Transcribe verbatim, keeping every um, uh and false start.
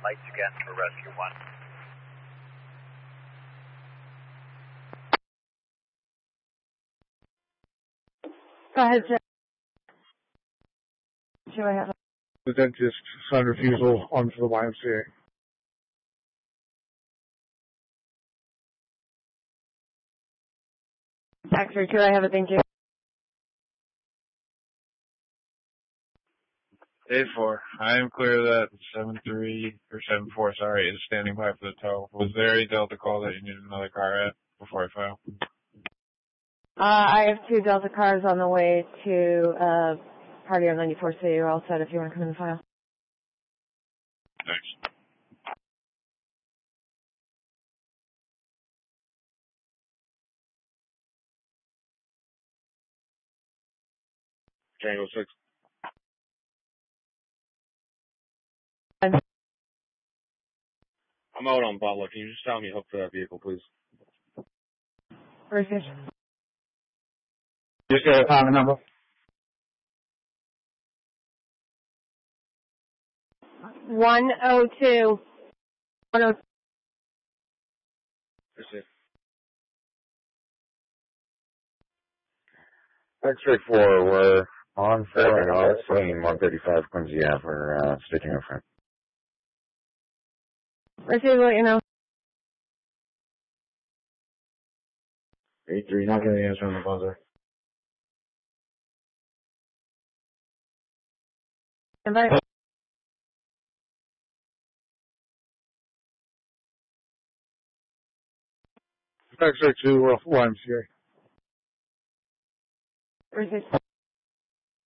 lights again for rescue one. Go ahead, Jeff. Do I have The dentist signed refusal on for the Y M C A. X-ray two, I have it, thank you. A four. I am clear that seven three, or seven four, sorry, is standing by for the tow. Was there a Delta call that you needed another car at before I file? Uh, I have two Delta cars on the way to, uh, Party on ninety-four, so you're all set if you want to come in the file. Thanks. Tango six. I'm out on Butler. Can you just tell me hook for that vehicle, please? Where's this? Just get a time and number. one oh two. one oh two. That's it. X-ray four, we're on four and off scene, one thirty-five Quincy Ave. We're uh, sticking in front. Receive what you know. eight three, not getting the answer on the buzzer. Invite. X-ray two, we're off Y M C A. Receive.